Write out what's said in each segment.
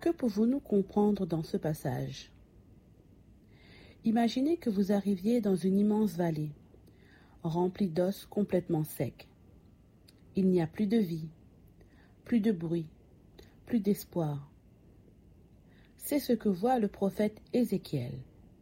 Que pouvons-nous comprendre dans ce passage? Imaginez que vous arriviez dans une immense vallée, remplie d'os complètement secs. Il n'y a plus de vie, plus de bruit, plus d'espoir. C'est ce que voit le prophète Ézéchiel.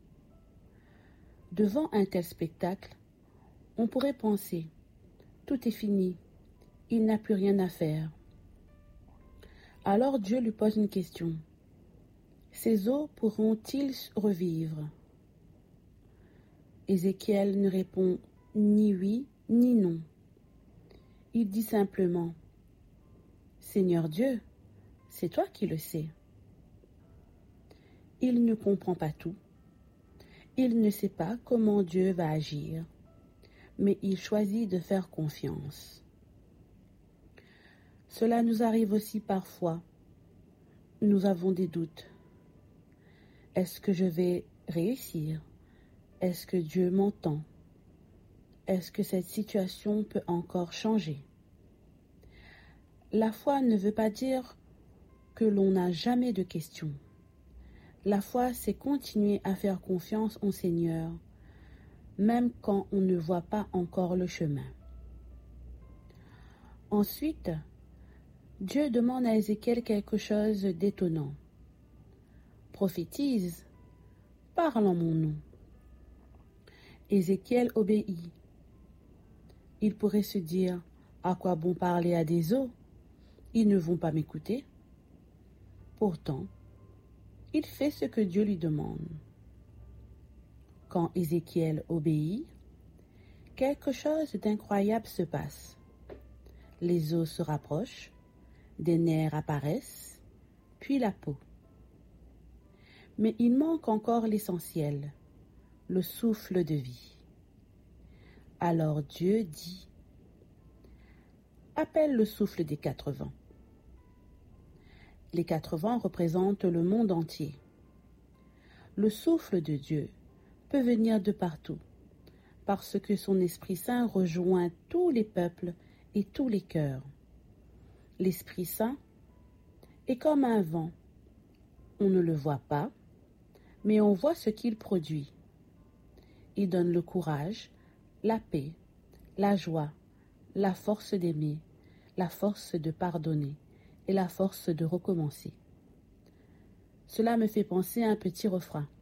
Devant un tel spectacle, on pourrait penser, tout est fini, il n'a plus rien à faire. Alors Dieu lui pose une question. Ces eaux pourront-ils revivre? Ézéchiel ne répond ni oui ni non. Il dit simplement, Seigneur Dieu, c'est toi qui le sais. Il ne comprend pas tout. Il ne sait pas comment Dieu va agir, mais il choisit de faire confiance. Cela nous arrive aussi parfois. Nous avons des doutes. Est-ce que je vais réussir? Est-ce que Dieu m'entend? Est-ce que cette situation peut encore changer? La foi ne veut pas dire que l'on n'a jamais de questions. La foi, c'est continuer à faire confiance au Seigneur, même quand on ne voit pas encore le chemin. Ensuite, Dieu demande à Ézéchiel quelque chose d'étonnant. Prophétise, parle en mon nom. Ézéchiel obéit. Il pourrait se dire, à quoi bon parler à des eaux? Ils ne vont pas m'écouter. Pourtant, il fait ce que Dieu lui demande. Quand Ézéchiel obéit, quelque chose d'incroyable se passe. Les os se rapprochent, des nerfs apparaissent, puis la peau. Mais il manque encore l'essentiel, le souffle de vie. Alors Dieu dit, appelle le souffle des 4 vents. Les 4 vents représentent le monde entier. Le souffle de Dieu peut venir de partout, parce que son Esprit Saint rejoint tous les peuples et tous les cœurs. L'Esprit Saint est comme un vent. On ne le voit pas, mais on voit ce qu'il produit. Il donne le courage, la paix, la joie, la force d'aimer, la force de pardonner et la force de recommencer. Cela me fait penser à un petit refrain.